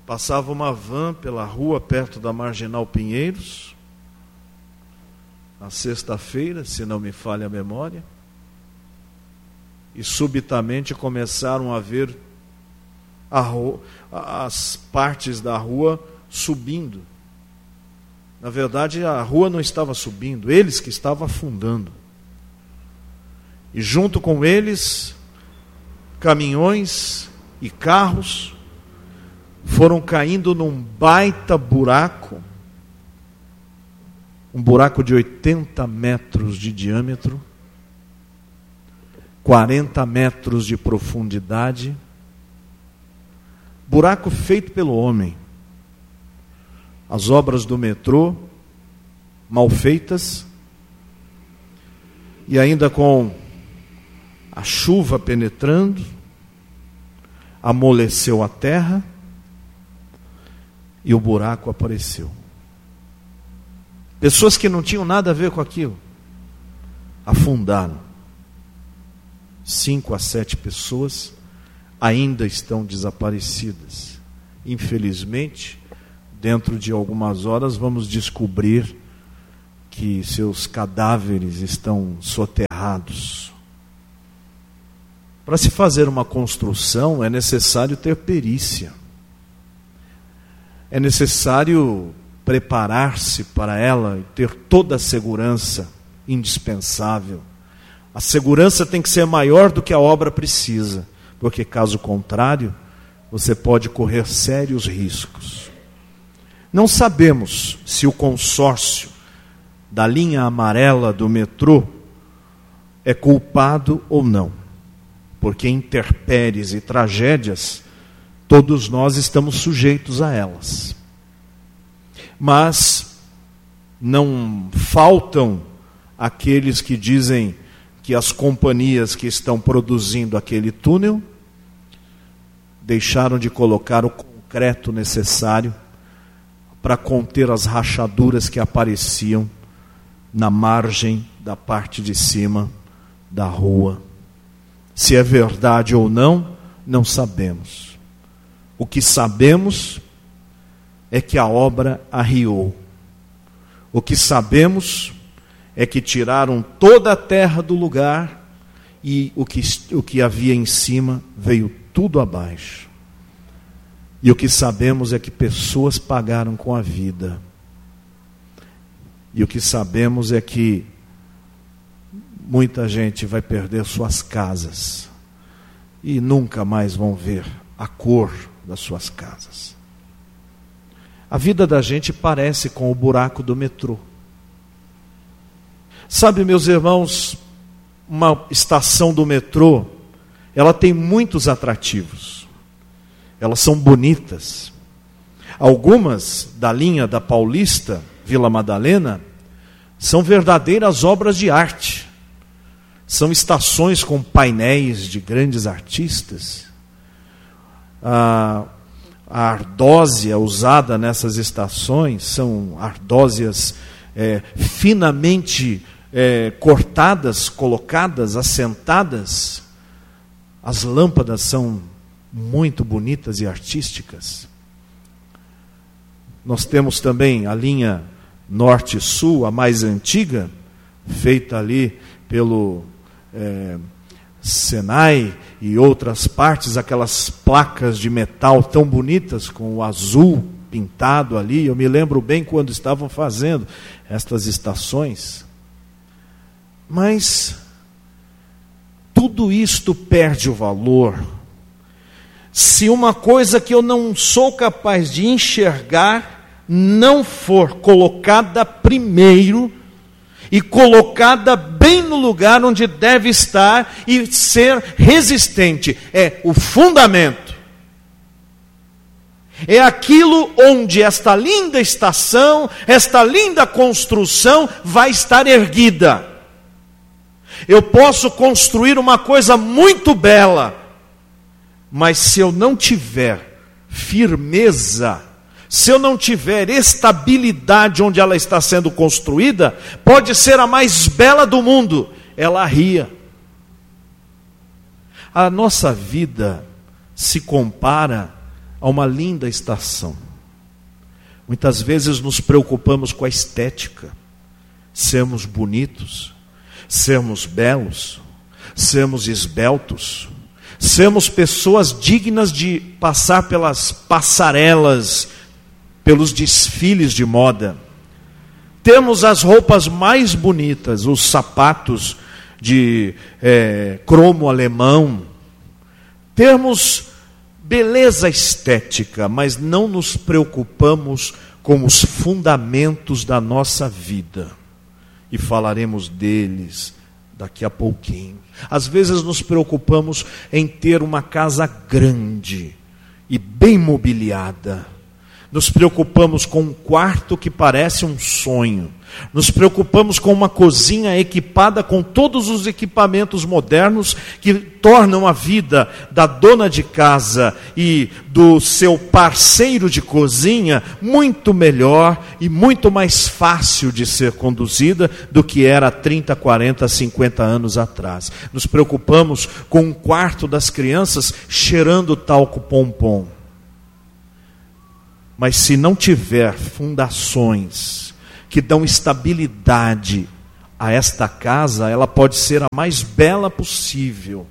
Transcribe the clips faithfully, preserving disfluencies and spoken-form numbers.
Passava uma van pela rua perto da Marginal Pinheiros, na sexta-feira, se não me falha a memória, e subitamente começaram a ver a rua, as partes da rua subindo. Na verdade, a rua não estava subindo, eles que estavam afundando. E junto com eles, caminhões e carros foram caindo num baita buraco, um buraco de oitenta metros de diâmetro, quarenta metros de profundidade, buraco feito pelo homem. As obras do metrô, mal feitas, e ainda com a chuva penetrando, amoleceu a terra, e o buraco apareceu. Pessoas que não tinham nada a ver com aquilo, afundaram. Cinco a sete pessoas ainda estão desaparecidas. Infelizmente, dentro de algumas horas vamos descobrir que seus cadáveres estão soterrados. Para se fazer uma construção é necessário ter perícia. É necessário preparar-se para ela e ter toda a segurança indispensável. A segurança tem que ser maior do que a obra precisa, porque caso contrário, você pode correr sérios riscos. Não sabemos se o consórcio da linha amarela do metrô é culpado ou não, porque intempéries e tragédias, todos nós estamos sujeitos a elas. Mas não faltam aqueles que dizem que as companhias que estão produzindo aquele túnel deixaram de colocar o concreto necessário para conter as rachaduras que apareciam na margem da parte de cima da rua. Se é verdade ou não, não sabemos. O que sabemos é que a obra arriou. O que sabemos é que tiraram toda a terra do lugar e o que, o que havia em cima veio tudo abaixo. E o que sabemos é que pessoas pagaram com a vida. E o que sabemos é que muita gente vai perder suas casas e nunca mais vão ver a cor das suas casas. A vida da gente parece com o buraco do metrô. Sabe, meus irmãos, uma estação do metrô, ela tem muitos atrativos. Elas são bonitas. Algumas da linha da Paulista, Vila Madalena, são verdadeiras obras de arte. São estações com painéis de grandes artistas. A, a ardósia usada nessas estações são ardósias é, finamente é, cortadas, colocadas, assentadas. As lâmpadas são muito bonitas e artísticas. Nós temos também a linha norte-sul, a mais antiga, feita ali pelo é, Senai e outras partes, aquelas placas de metal tão bonitas com o azul pintado ali. Eu me lembro bem quando estavam fazendo estas estações. Mas tudo isto perde o valor se uma coisa que eu não sou capaz de enxergar não for colocada primeiro e colocada bem no lugar onde deve estar e ser resistente. É o fundamento. É aquilo onde esta linda estação, esta linda construção vai estar erguida. Eu posso construir uma coisa muito bela, mas se eu não tiver firmeza, se eu não tiver estabilidade onde ela está sendo construída, pode ser a mais bela do mundo, ela arria. A nossa vida se compara a uma linda estação. Muitas vezes nos preocupamos com a estética, sermos bonitos, sermos belos, sermos esbeltos, sermos pessoas dignas de passar pelas passarelas, pelos desfiles de moda, termos as roupas mais bonitas, os sapatos de é, cromo alemão, termos beleza estética, mas não nos preocupamos com os fundamentos da nossa vida. E falaremos deles daqui a pouquinho. Às vezes nos preocupamos em ter uma casa grande e bem mobiliada. Nos preocupamos com um quarto que parece um sonho. Nos preocupamos com uma cozinha equipada com todos os equipamentos modernos que tornam a vida da dona de casa e do seu parceiro de cozinha muito melhor e muito mais fácil de ser conduzida do que era há trinta, quarenta, cinquenta anos atrás. Nos preocupamos com um quarto das crianças cheirando talco pompom. Mas se não tiver fundações que dão estabilidade a esta casa, ela pode ser a mais bela possível.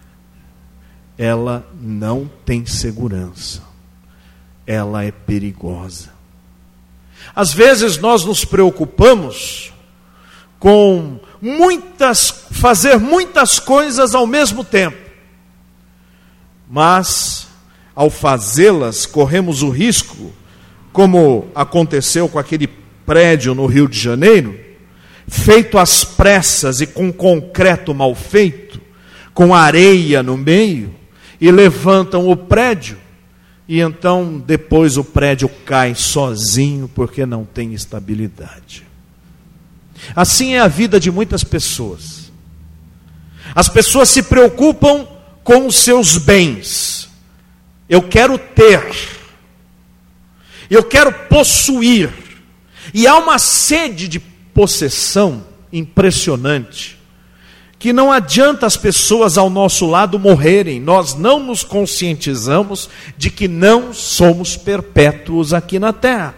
Ela não tem segurança. Ela é perigosa. Às vezes nós nos preocupamos com muitas, fazer muitas coisas ao mesmo tempo. Mas, ao fazê-las, corremos o risco, como aconteceu com aquele prédio no Rio de Janeiro, feito às pressas e com concreto mal feito, com areia no meio, e levantam o prédio, e então depois o prédio cai sozinho porque não tem estabilidade. Assim é a vida de muitas pessoas. As pessoas se preocupam com os seus bens. Eu quero ter, eu quero possuir, e há uma sede de possessão impressionante, que não adianta as pessoas ao nosso lado morrerem, nós não nos conscientizamos de que não somos perpétuos aqui na terra.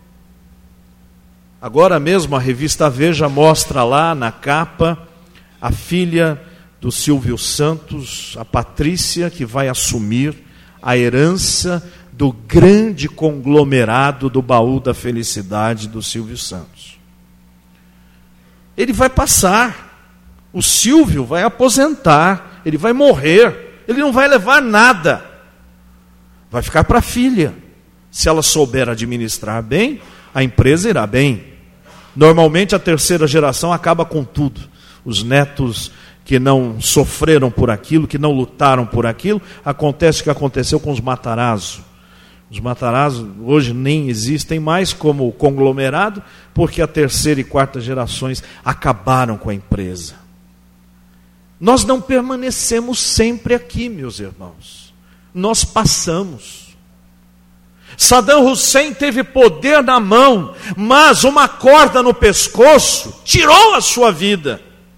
Agora mesmo a revista Veja mostra lá na capa a filha do Silvio Santos, a Patrícia, que vai assumir a herança do grande conglomerado do baú da felicidade do Silvio Santos. Ele vai passar, o Silvio vai aposentar, ele vai morrer, ele não vai levar nada, vai ficar para a filha. Se ela souber administrar bem, a empresa irá bem. Normalmente a terceira geração acaba com tudo. Os netos que não sofreram por aquilo, que não lutaram por aquilo, acontece o que aconteceu com os Matarazzo. Os Matarazzo hoje nem existem mais como conglomerado, porque a terceira e quarta gerações acabaram com a empresa. Nós não permanecemos sempre aqui, meus irmãos. Nós passamos. Saddam Hussein teve poder na mão, mas uma corda no pescoço tirou a sua vida.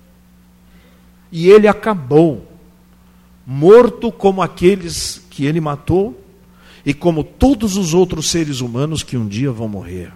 E ele acabou, morto como aqueles que ele matou e como todos os outros seres humanos que um dia vão morrer.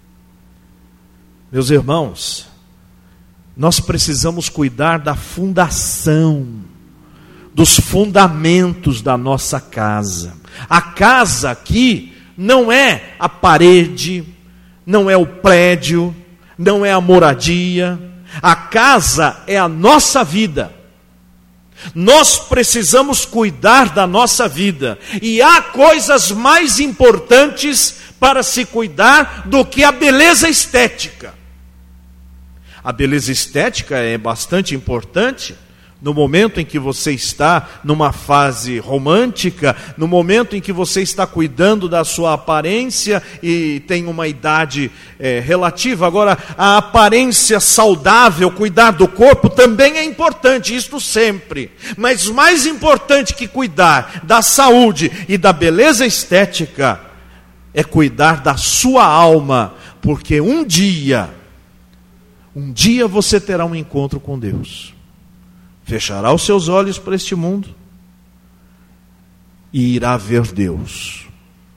Meus irmãos, nós precisamos cuidar da fundação, dos fundamentos da nossa casa. A casa aqui não é a parede, não é o prédio, não é a moradia. A casa é a nossa vida. Nós precisamos cuidar da nossa vida. E há coisas mais importantes para se cuidar do que a beleza estética. A beleza estética é bastante importante no momento em que você está numa fase romântica, no momento em que você está cuidando da sua aparência e tem uma idade é, relativa. Agora, a aparência saudável, cuidar do corpo também é importante, isto sempre. Mas mais importante que cuidar da saúde e da beleza estética é cuidar da sua alma, porque um dia, um dia você terá um encontro com Deus. Fechará os seus olhos para este mundo e irá ver Deus.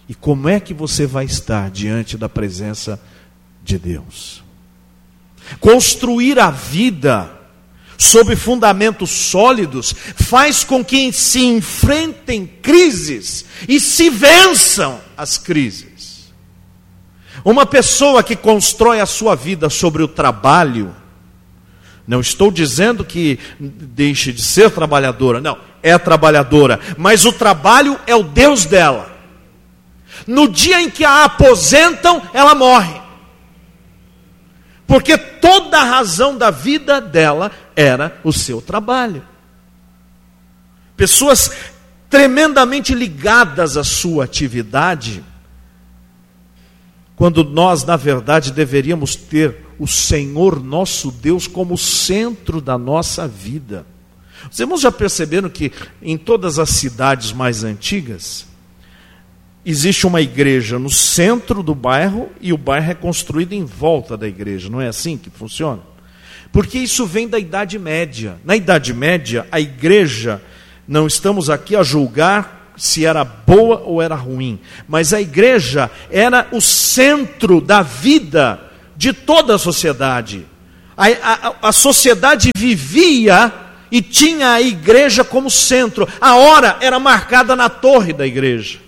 E como é que você vai estar diante da presença de Deus? Construir a vida sob fundamentos sólidos faz com que se enfrentem crises e se vençam as crises. Uma pessoa que constrói a sua vida sobre o trabalho, não estou dizendo que deixe de ser trabalhadora, não, é trabalhadora, mas o trabalho é o Deus dela. No dia em que a aposentam, ela morre. Porque toda a razão da vida dela era o seu trabalho. Pessoas tremendamente ligadas à sua atividade, quando nós, na verdade, deveríamos ter o Senhor nosso Deus como centro da nossa vida. Os irmãos já perceberam que em todas as cidades mais antigas, existe uma igreja no centro do bairro e o bairro é construído em volta da igreja. Não é assim que funciona? Porque isso vem da Idade Média. Na Idade Média, a igreja, não estamos aqui a julgar se era boa ou era ruim, mas a igreja era o centro da vida de toda a sociedade. A, a, a sociedade vivia e tinha a igreja como centro. A hora era marcada na torre da igreja.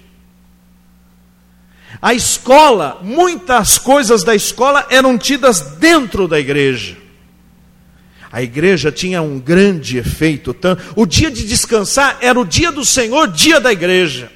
A escola, muitas coisas da escola eram tidas dentro da igreja. A igreja tinha um grande efeito. O dia de descansar era o dia do Senhor, dia da igreja.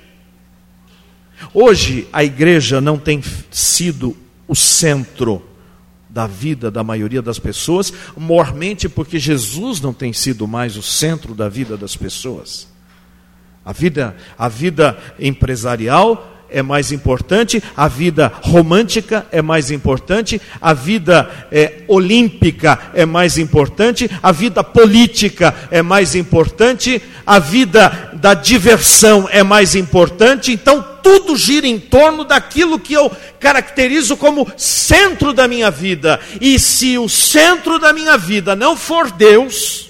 Hoje a igreja não tem sido o centro da vida da maioria das pessoas, mormente porque Jesus não tem sido mais o centro da vida das pessoas. A vida, a vida empresarial é mais importante, a vida romântica é mais importante, a vida é, olímpica é mais importante, a vida política é mais importante, a vida da diversão é mais importante. Então tudo gira em torno daquilo que eu caracterizo como centro da minha vida. E se o centro da minha vida não for Deus,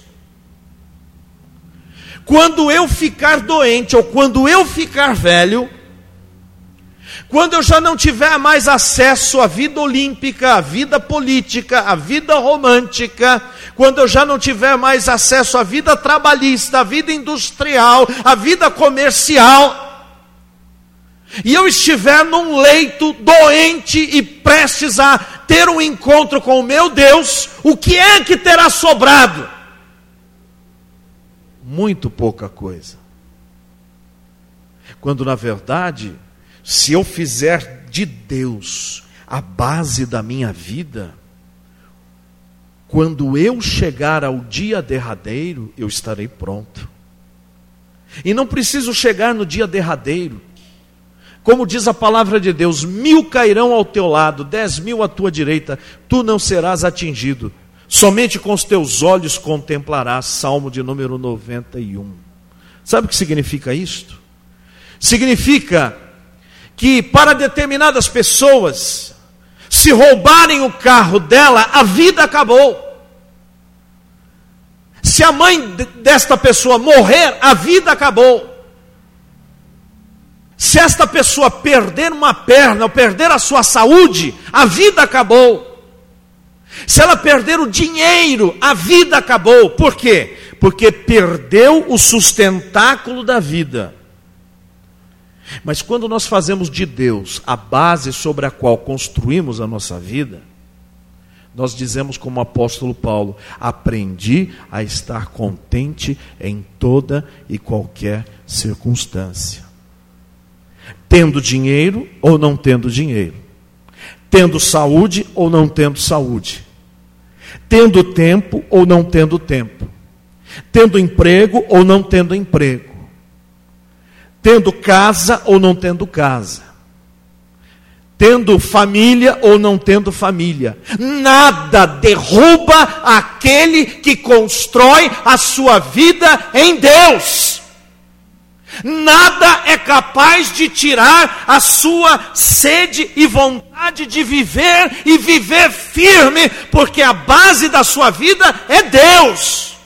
quando eu ficar doente ou quando eu ficar velho, quando eu já não tiver mais acesso à vida olímpica, à vida política, à vida romântica, quando eu já não tiver mais acesso à vida trabalhista, à vida industrial, à vida comercial, e eu estiver num leito doente e prestes a ter um encontro com o meu Deus, o que é que terá sobrado? Muito pouca coisa. Quando na verdade, se eu fizer de Deus a base da minha vida, quando eu chegar ao dia derradeiro, eu estarei pronto. E não preciso chegar no dia derradeiro. Como diz a palavra de Deus, mil cairão ao teu lado, dez mil à tua direita, tu não serás atingido. Somente com os teus olhos contemplarás. Salmo de número noventa e um. Sabe o que significa isto? Significa que para determinadas pessoas, se roubarem o carro dela, a vida acabou. Se a mãe desta pessoa morrer, a vida acabou. Se esta pessoa perder uma perna ou perder a sua saúde, a vida acabou. Se ela perder o dinheiro, a vida acabou. Por quê? Porque perdeu o sustentáculo da vida. Mas quando nós fazemos de Deus a base sobre a qual construímos a nossa vida, nós dizemos como o apóstolo Paulo: aprendi a estar contente em toda e qualquer circunstância. Tendo dinheiro ou não tendo dinheiro. Tendo saúde ou não tendo saúde. Tendo tempo ou não tendo tempo. Tendo emprego ou não tendo emprego. Tendo casa ou não tendo casa. Tendo família ou não tendo família. Nada derruba aquele que constrói a sua vida em Deus. Nada é capaz de tirar a sua sede e vontade de viver e viver firme, porque a base da sua vida é Deus.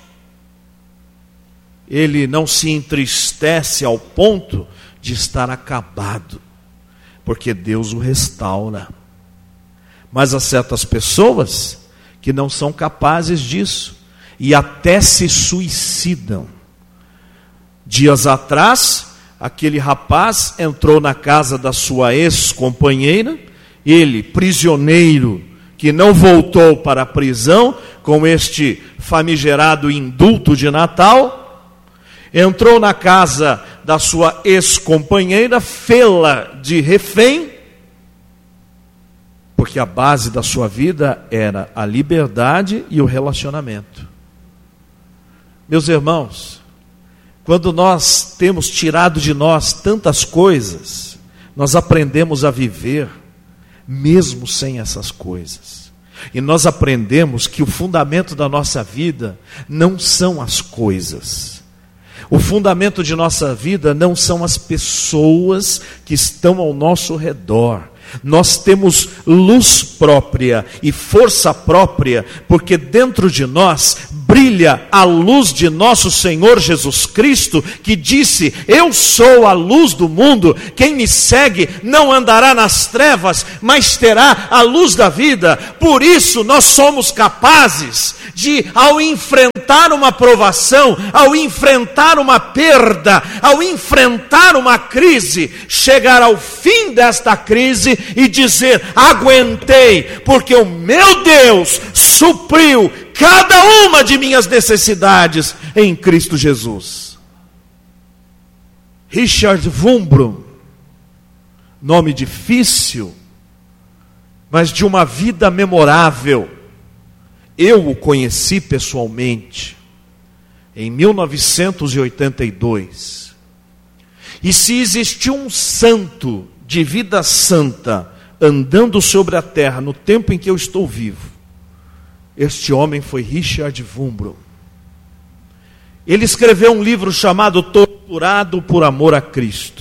Ele não se entristece ao ponto de estar acabado. porque Deus o restaura. Mas há certas pessoas que não são capazes disso e até se suicidam. Dias atrás, aquele rapaz entrou na casa da sua ex-companheira, ele, prisioneiro, que não voltou para a prisão com este famigerado indulto de Natal, entrou na casa da sua ex-companheira, fê-la de refém, porque a base da sua vida era a liberdade e o relacionamento. Meus irmãos, quando nós temos tirado de nós tantas coisas, nós aprendemos a viver mesmo sem essas coisas. E nós aprendemos que o fundamento da nossa vida não são as coisas. O fundamento de nossa vida não são as pessoas que estão ao nosso redor. Nós temos luz própria e força própria, porque dentro de nós brilha a luz de nosso Senhor Jesus Cristo, que disse: eu sou a luz do mundo, quem me segue não andará nas trevas, mas terá a luz da vida. Por isso nós somos capazes de, ao enfrentar uma provação, ao enfrentar uma perda, ao enfrentar uma crise, chegar ao fim desta crise e dizer: aguentei, porque o meu Deus supriu cada uma de minhas necessidades em Cristo Jesus. Richard Wurmbrand, nome difícil, mas de uma vida memorável. Eu o conheci pessoalmente em mil novecentos e oitenta e dois. E se existiu um santo de vida santa andando sobre a terra no tempo em que eu estou vivo, este homem foi Richard Wurmbrand. Ele escreveu um livro chamado Torturado por Amor a Cristo.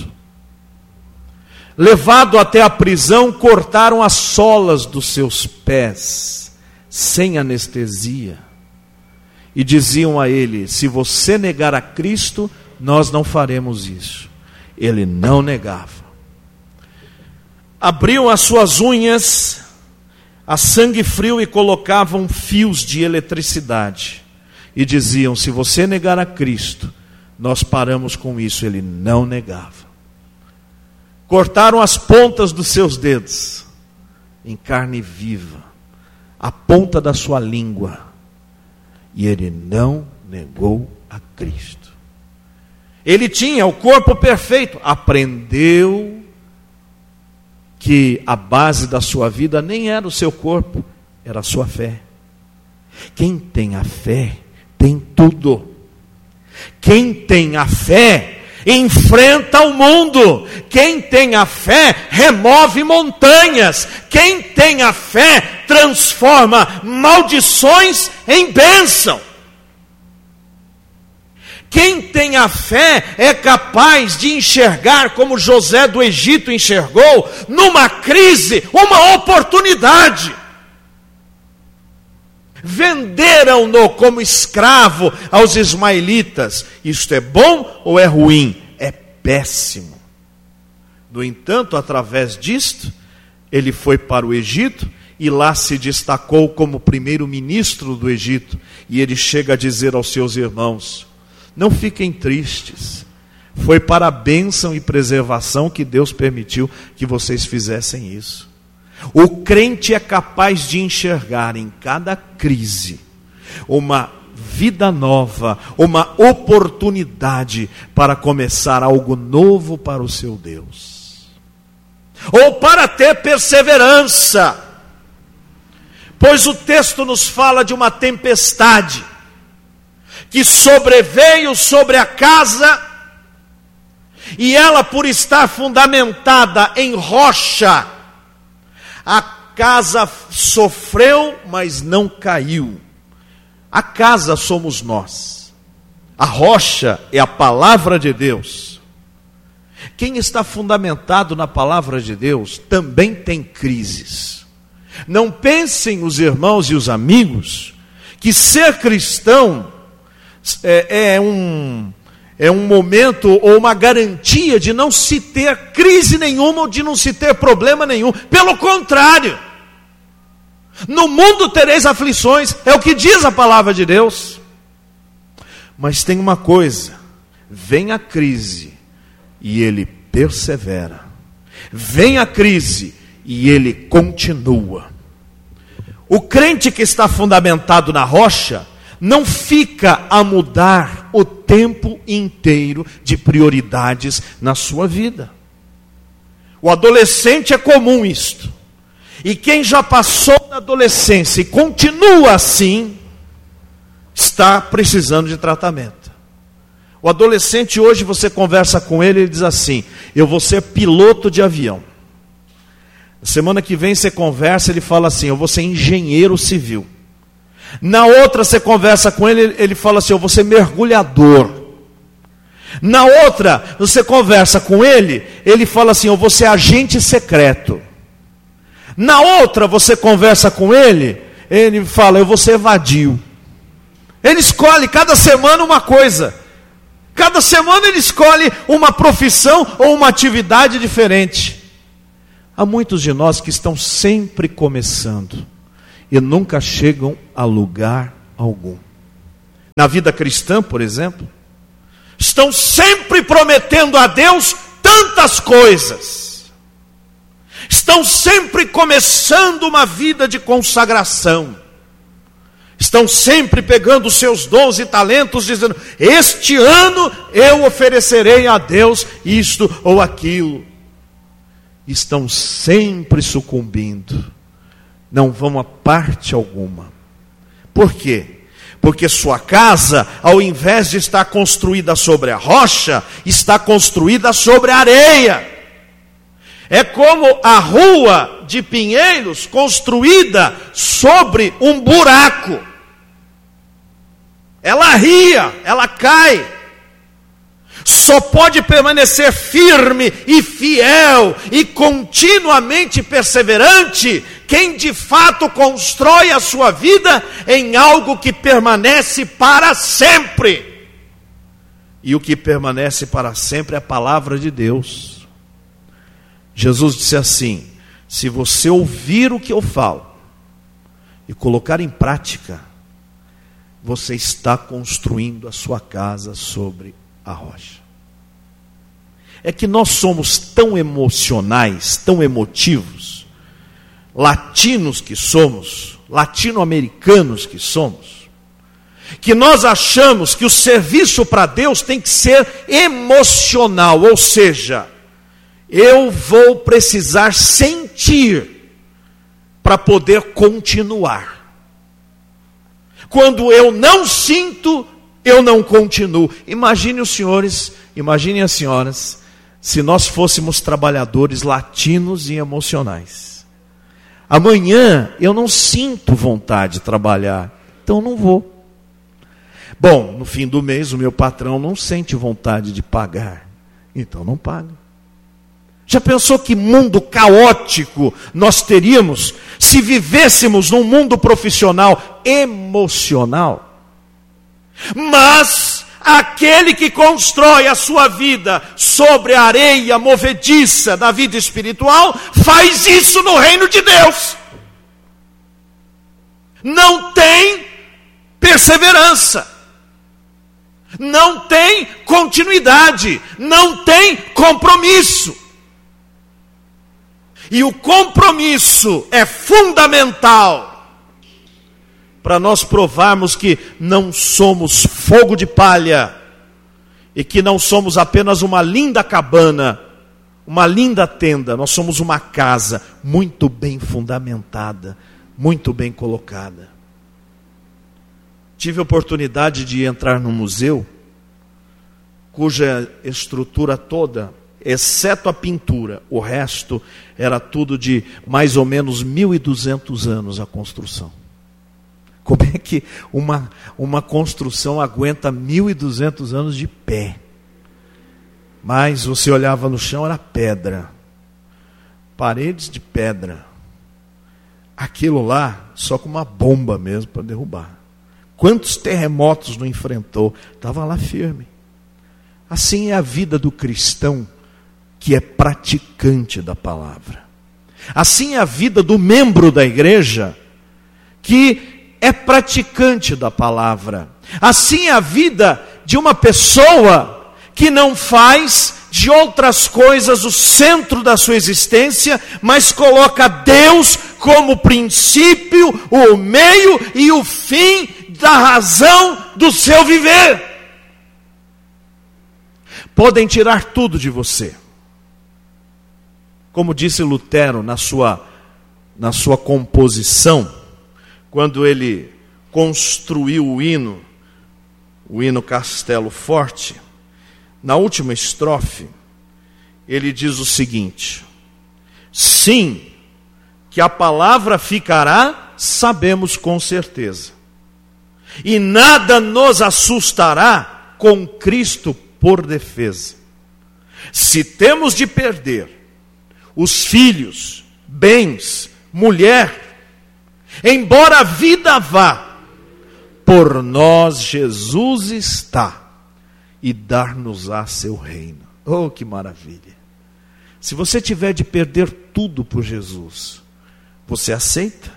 Levado até a prisão, cortaram as solas dos seus pés, sem anestesia. E diziam a ele: se você negar a Cristo, nós não faremos isso. Ele não negava. Abriam as suas unhas a sangue frio e colocavam fios de eletricidade. E diziam: se você negar a Cristo, nós paramos com isso. Ele não negava. Cortaram as pontas dos seus dedos, em carne viva, a ponta da sua língua. E ele não negou a Cristo. Ele tinha o corpo perfeito. Aprendeu que a base da sua vida nem era o seu corpo, era a sua fé. Quem tem a fé, tem tudo. Quem tem a fé, enfrenta o mundo. Quem tem a fé, remove montanhas. Quem tem a fé, transforma maldições em bênção. Quem tem a fé é capaz de enxergar, como José do Egito enxergou, numa crise, uma oportunidade. Venderam-no como escravo aos ismaelitas. Isto é bom ou é ruim? É péssimo. No entanto, através disto, ele foi para o Egito e lá se destacou como primeiro-ministro do Egito. E ele chega a dizer aos seus irmãos: não fiquem tristes, foi para a bênção e preservação que Deus permitiu que vocês fizessem isso. O crente é capaz de enxergar em cada crise uma vida nova, uma oportunidade para começar algo novo para o seu Deus, ou para ter perseverança, pois o texto nos fala de uma tempestade que sobreveio sobre a casa, e ela, por estar fundamentada em rocha, a casa sofreu, mas não caiu. A casa somos nós. A rocha é a palavra de Deus. Quem está fundamentado na palavra de Deus também tem crises. Não pensem os irmãos e os amigos que ser cristão é, é, um, é um momento ou uma garantia de não se ter crise nenhuma ou de não se ter problema nenhum. Pelo contrário, no mundo tereis aflições, é o que diz a palavra de Deus. Mas tem uma coisa, vem a crise e ele persevera. Vem a crise e ele continua. O crente que está fundamentado na rocha não fica a mudar o tempo inteiro de prioridades na sua vida. O adolescente é comum isto. E quem já passou na adolescência e continua assim, está precisando de tratamento. O adolescente hoje, você conversa com ele, ele diz assim: eu vou ser piloto de avião. Semana que vem você conversa, ele fala assim: eu vou ser engenheiro civil. Na outra você conversa com ele, ele fala assim: eu vou ser mergulhador. Na outra você conversa com ele, ele fala assim: eu vou ser agente secreto. Na outra você conversa com ele, ele fala: eu vou ser vadio. Ele escolhe cada semana uma coisa. Cada semana ele escolhe uma profissão ou uma atividade diferente. Há muitos de nós que estão sempre começando e nunca chegam a lugar algum. Na vida cristã, por exemplo, estão sempre prometendo a Deus tantas coisas. Estão sempre começando uma vida de consagração. Estão sempre pegando os seus dons e talentos, dizendo: este ano eu oferecerei a Deus isto ou aquilo. Estão sempre sucumbindo. Não vão a parte alguma. Por quê? Porque sua casa, ao invés de estar construída sobre a rocha, está construída sobre a areia. É como a rua de Pinheiros construída sobre um buraco. Ela ria, ela cai. Só pode permanecer firme e fiel e continuamente perseverante quem de fato constrói a sua vida em algo que permanece para sempre. E o que permanece para sempre é a palavra de Deus. Jesus disse assim: se você ouvir o que eu falo e colocar em prática, você está construindo a sua casa sobre a rocha. É que nós somos tão emocionais, tão emotivos, latinos que somos, latino-americanos que somos, que nós achamos que o serviço para Deus tem que ser emocional, ou seja, eu vou precisar sentir para poder continuar. Quando eu não sinto, eu não continuo. Imagine os senhores, imaginem as senhoras, se nós fôssemos trabalhadores latinos e emocionais. Amanhã eu não sinto vontade de trabalhar, então não vou. Bom, no fim do mês o meu patrão não sente vontade de pagar, então não paga. Já pensou que mundo caótico nós teríamos se vivêssemos num mundo profissional emocional? Mas aquele que constrói a sua vida sobre a areia movediça da vida espiritual, faz isso no reino de Deus. Não tem perseverança, não tem continuidade, não tem compromisso. E o compromisso é fundamental para nós provarmos que não somos fogo de palha e que não somos apenas uma linda cabana, uma linda tenda. Nós somos uma casa muito bem fundamentada, muito bem colocada. Tive a oportunidade de entrar num museu cuja estrutura toda, exceto a pintura, o resto era tudo de mais ou menos mil e duzentos anos a construção. Como é que uma, uma construção aguenta mil e duzentos anos de pé? Mas você olhava no chão, era pedra, paredes de pedra. Aquilo lá, só com uma bomba mesmo para derrubar. Quantos terremotos não enfrentou? Estava lá firme. Assim é a vida do cristão que é praticante da palavra. Assim é a vida do membro da igreja que é praticante da palavra. Assim é a vida de uma pessoa que não faz de outras coisas o centro da sua existência, mas coloca Deus como princípio, o meio e o fim da razão do seu viver. Podem tirar tudo de você. Como disse Lutero na sua, na sua composição, quando ele construiu o hino, o hino Castelo Forte, na última estrofe, ele diz o seguinte: sim, que a palavra ficará, sabemos com certeza, e nada nos assustará com Cristo por defesa. Se temos de perder os filhos, bens, mulher, embora a vida vá, por nós Jesus está, e dar-nos-á seu reino. Oh, que maravilha! Se você tiver de perder tudo por Jesus, você aceita?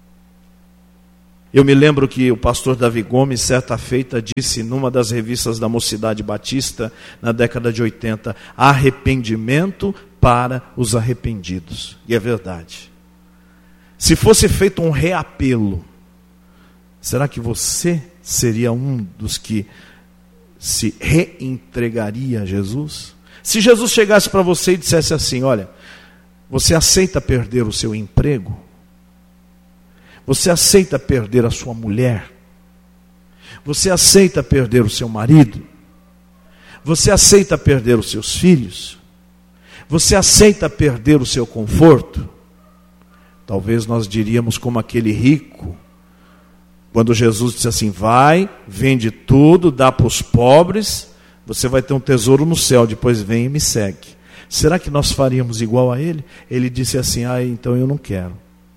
Eu me lembro que o pastor Davi Gomes, certa feita, disse numa das revistas da Mocidade Batista, na década de oitenta, arrependimento para os arrependidos. E é verdade. Se fosse feito um reapelo, será que você seria um dos que se reentregaria a Jesus? Se Jesus chegasse para você e dissesse assim: olha, você aceita perder o seu emprego? Você aceita perder a sua mulher? Você aceita perder o seu marido? Você aceita perder os seus filhos? Você aceita perder o seu conforto? Talvez nós diríamos como aquele rico, quando Jesus disse assim: vai, vende tudo, dá para os pobres, você vai ter um tesouro no céu, depois vem e me segue. Será que nós faríamos igual a ele? Ele disse assim: ah, então eu não quero.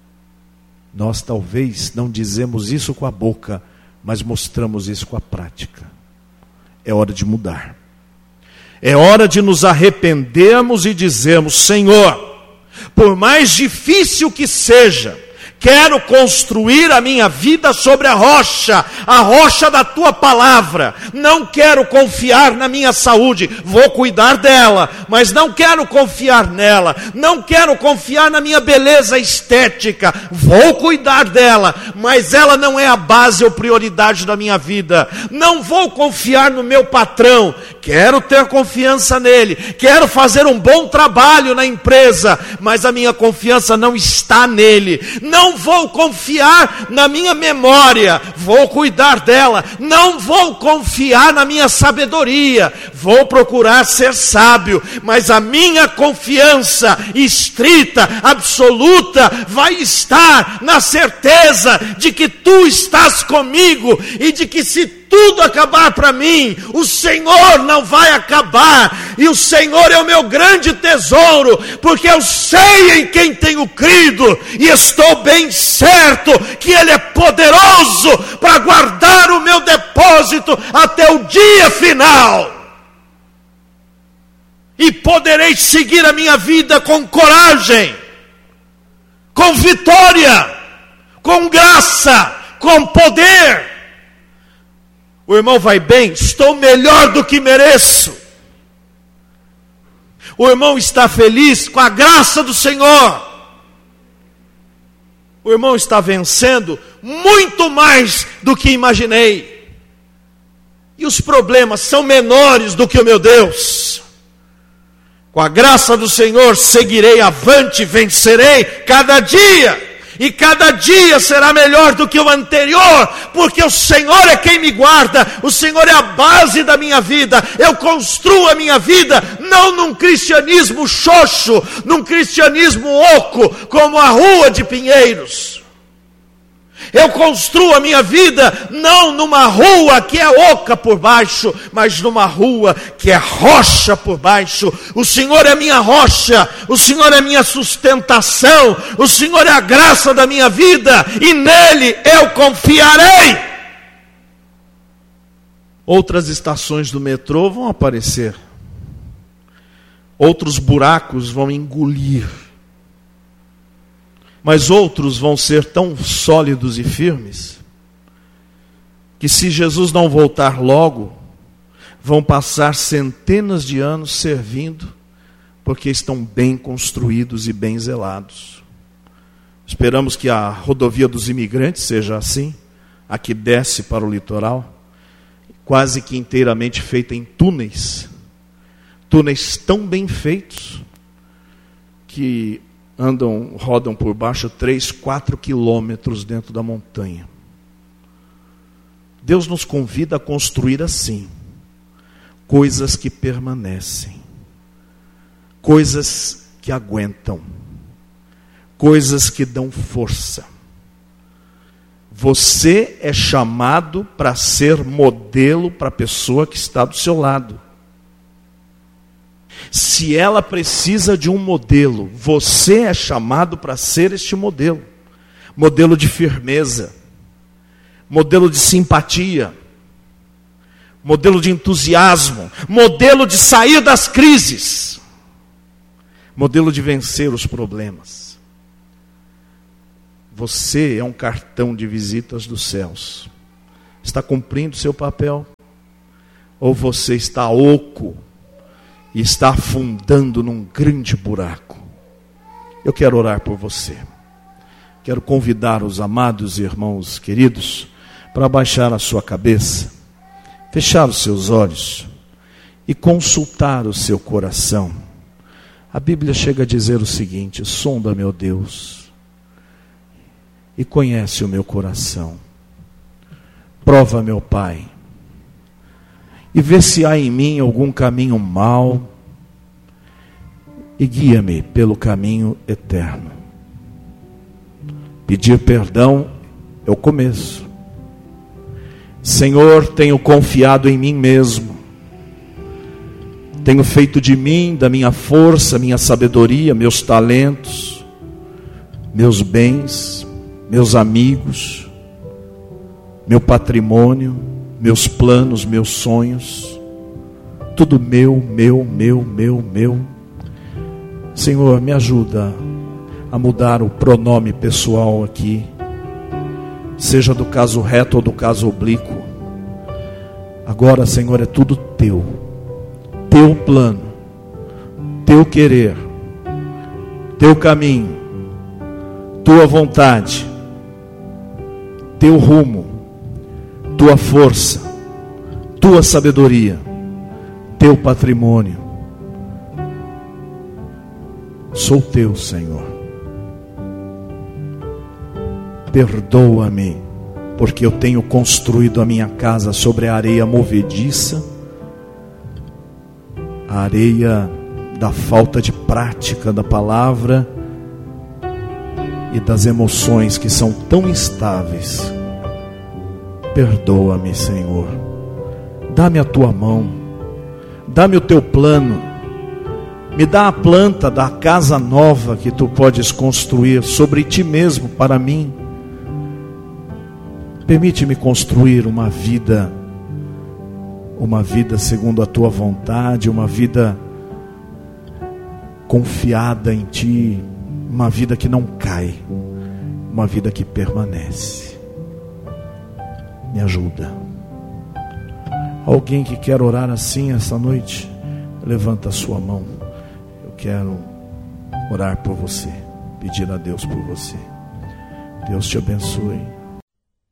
Nós talvez não dizemos isso com a boca, mas mostramos isso com a prática. É hora de mudar. É hora de nos arrependermos e dizermos: Senhor, por mais difícil que seja, quero construir a minha vida sobre a rocha, a rocha da tua palavra. Não quero confiar na minha saúde, vou cuidar dela, mas não quero confiar nela. Não quero confiar na minha beleza estética, vou cuidar dela, mas ela não é a base ou prioridade da minha vida. Não vou confiar no meu patrão, quero ter confiança nele, quero fazer um bom trabalho na empresa, mas a minha confiança não está nele. Não vou confiar na minha memória, vou cuidar dela. Não vou confiar na minha sabedoria, vou procurar ser sábio, mas a minha confiança estrita, absoluta, vai estar na certeza de que tu estás comigo e de que se tudo acabar para mim, o Senhor não vai acabar, e o Senhor é o meu grande tesouro, porque eu sei em quem tenho crido, e estou bem certo que Ele é poderoso para guardar o meu depósito até o dia final, e poderei seguir a minha vida com coragem, com vitória, com graça, com poder. O irmão vai bem, estou melhor do que mereço. O irmão está feliz com a graça do Senhor. O irmão está vencendo muito mais do que imaginei. E os problemas são menores do que o meu Deus. Com a graça do Senhor seguirei avante, vencerei cada dia. E cada dia será melhor do que o anterior, porque o Senhor é quem me guarda, o Senhor é a base da minha vida. Eu construo a minha vida não num cristianismo xoxo, num cristianismo oco, como a rua de Pinheiros. Eu construo a minha vida não numa rua que é oca por baixo, mas numa rua que é rocha por baixo. O Senhor é minha rocha, o Senhor é minha sustentação, o Senhor é a graça da minha vida, e nele eu confiarei. Outras estações do metrô vão aparecer. Outros buracos vão engolir. Mas outros vão ser tão sólidos e firmes que, se Jesus não voltar logo, vão passar centenas de anos servindo, porque estão bem construídos e bem zelados. Esperamos que a rodovia dos imigrantes seja assim, a que desce para o litoral, quase que inteiramente feita em túneis, túneis tão bem feitos, que andam, rodam por baixo três, quatro quilômetros dentro da montanha. Deus nos convida a construir assim, coisas que permanecem, coisas que aguentam, coisas que dão força. Você é chamado para ser modelo para a pessoa que está do seu lado. Se ela precisa de um modelo, você é chamado para ser este modelo. Modelo de firmeza, modelo de simpatia, modelo de entusiasmo, modelo de sair das crises, modelo de vencer os problemas. Você é um cartão de visitas dos céus. Está cumprindo seu papel? Ou você está oco e está afundando num grande buraco? Eu quero orar por você. Quero convidar os amados irmãos queridos para baixar a sua cabeça, fechar os seus olhos e consultar o seu coração. A Bíblia chega a dizer o seguinte: sonda, meu Deus, e conhece o meu coração. Prova, meu Pai, e vê se há em mim algum caminho mau, e guia-me pelo caminho eterno. Pedir perdão é o começo. Senhor, tenho confiado em mim mesmo. Tenho feito de mim, da minha força, minha sabedoria, meus talentos, meus bens, meus amigos, meu patrimônio, meus planos, meus sonhos, tudo meu, meu, meu, meu, meu. Senhor, me ajuda a mudar o pronome pessoal aqui, seja do caso reto ou do caso oblíquo. Agora, Senhor, é tudo teu, teu plano, teu querer, teu caminho, tua vontade, teu rumo, tua força, tua sabedoria, teu patrimônio. Sou teu, Senhor. Perdoa-me, porque eu tenho construído a minha casa sobre a areia movediça, a areia da falta de prática da palavra e das emoções que são tão instáveis. Perdoa-me, Senhor. Dá-me a tua mão, dá-me o teu plano, me dá a planta da casa nova que tu podes construir sobre ti mesmo para mim. Permite-me construir uma vida, uma vida segundo a tua vontade, uma vida confiada em ti, uma vida que não cai, uma vida que permanece. Me ajuda. Alguém que quer orar assim essa noite, levanta a sua mão. Eu quero orar por você, pedir a Deus por você. Deus te abençoe.